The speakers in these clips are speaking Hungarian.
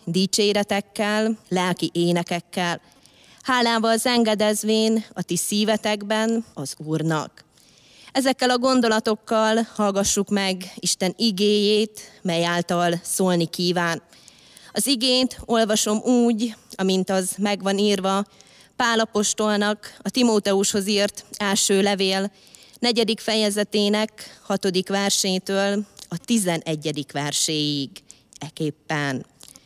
dicséretekkel, lelki énekekkel, hálával engedezvén a ti szívetekben az Úrnak. Ezekkel a gondolatokkal hallgassuk meg Isten igéjét, mely által szólni kíván. Az igét olvasom úgy, amint az meg van írva Pál apostolnak a Timóteushoz írt első levél 4. fejezetének 6. versétől a 11. verséig eképpen.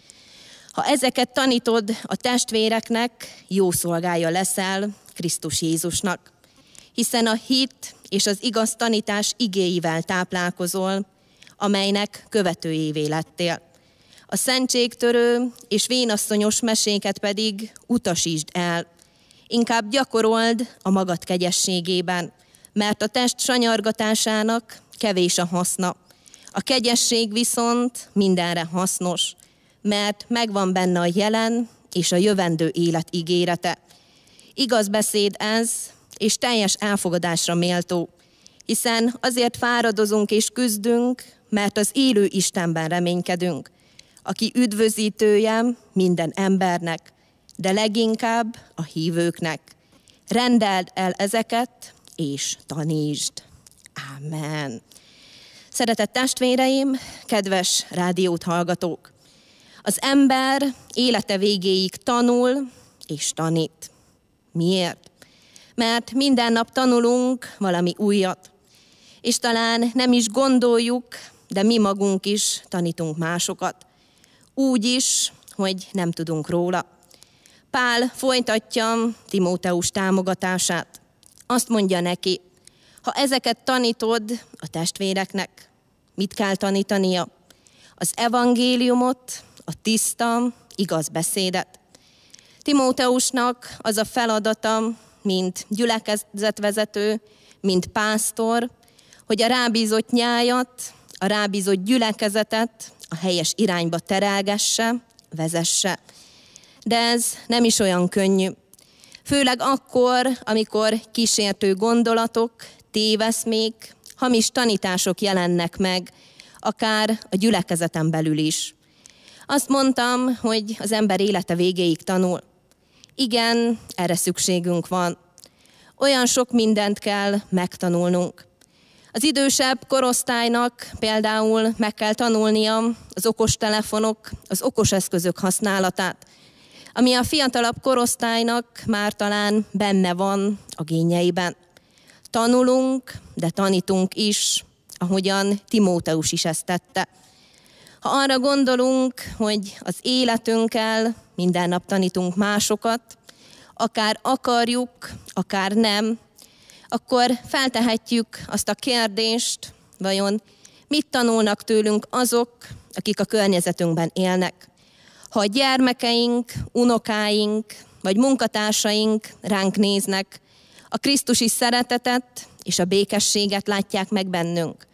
Ha ezeket tanítod a testvéreknek, jó szolgája leszel Krisztus Jézusnak, hiszen a hit és az igaz tanítás igéivel táplálkozol, amelynek követőjévé lettél. A szentségtörő és vénasszonyos meséket pedig utasítsd el, inkább gyakorold a magad kegyességében, mert a test sanyargatásának kevés a haszna. A kegyesség viszont mindenre hasznos, mert megvan benne a jelen és a jövendő élet ígérete. Igaz beszéd ez, és teljes elfogadásra méltó, hiszen azért fáradozunk és küzdünk, mert az élő Istenben reménykedünk, aki üdvözítője minden embernek, de leginkább a hívőknek. Rendeld el ezeket, és tanítsd. Ámen. Szeretett testvéreim, kedves rádiót hallgatók! Az ember élete végéig tanul és tanít. Miért? Mert minden nap tanulunk valami újat, és talán nem is gondoljuk, de mi magunk is tanítunk másokat. Úgy is, hogy nem tudunk róla. Pál folytatja Timóteus támogatását. Azt mondja neki, ha ezeket tanítod a testvéreknek, mit kell tanítania? Az evangéliumot, a tiszta, igaz beszédet. Timóteusnak az a feladata, mint gyülekezetvezető, mint pásztor, hogy a rábízott nyájat, a rábízott gyülekezetet a helyes irányba terelgesse, vezesse. De ez nem is olyan könnyű. Főleg akkor, amikor kísértő gondolatok, téveszmék, hamis tanítások jelennek meg, akár a gyülekezeten belül is. Azt mondtam, hogy az ember élete végéig tanul. Igen, erre szükségünk van. Olyan sok mindent kell megtanulnunk. Az idősebb korosztálynak például meg kell tanulnia az okostelefonok, az okos eszközök használatát, ami a fiatalabb korosztálynak már talán benne van a génjeiben. Tanulunk, de tanítunk is, ahogyan Timóteus is ezt tette. Ha arra gondolunk, hogy az életünkkel minden nap tanítunk másokat, akár akarjuk, akár nem, akkor feltehetjük azt a kérdést, vajon mit tanulnak tőlünk azok, akik a környezetünkben élnek. Ha a gyermekeink, unokáink vagy munkatársaink ránk néznek, a krisztusi szeretetet és a békességet látják meg bennünk.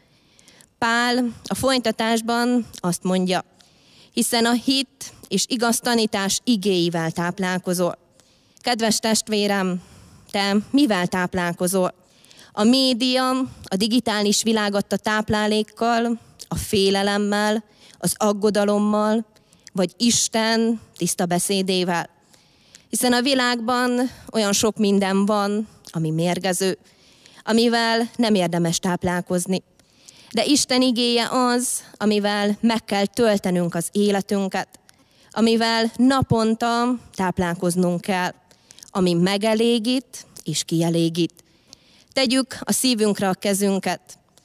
Pál a folytatásban azt mondja, hiszen a hit és igaz tanítás igéivel táplálkozol. Kedves testvérem, te mivel táplálkozol? A média, a digitális világ adta táplálékkal, a félelemmel, az aggodalommal, vagy Isten tiszta beszédével? Hiszen a világban olyan sok minden van, ami mérgező, amivel nem érdemes táplálkozni. De Isten igéje az, amivel meg kell töltenünk az életünket, amivel naponta táplálkoznunk kell, ami megelégít és kielégít. Tegyük a szívünkre a kezünket.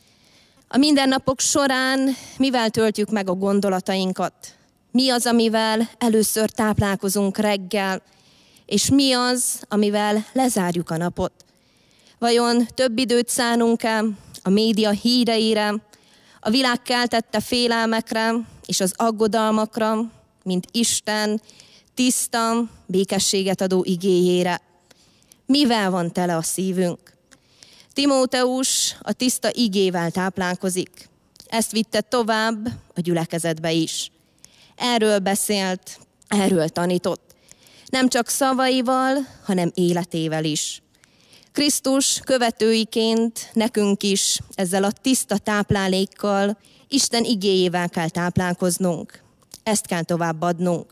A mindennapok során mivel töltjük meg a gondolatainkat? Mi az, amivel először táplálkozunk reggel, és mi az, amivel lezárjuk a napot? Vajon több időt szánunk-e a média híreire, a világ keltette félelmekre és az aggodalmakra, mint Isten tiszta, békességet adó igéjére? Mivel van tele a szívünk? Timóteus a tiszta igével táplálkozik. Ezt vitte tovább a gyülekezetbe is. Erről beszélt, erről tanított. Nem csak szavaival, hanem életével is. Krisztus követőiként nekünk is ezzel a tiszta táplálékkal, Isten igéjével kell táplálkoznunk. Ezt kell továbbadnunk.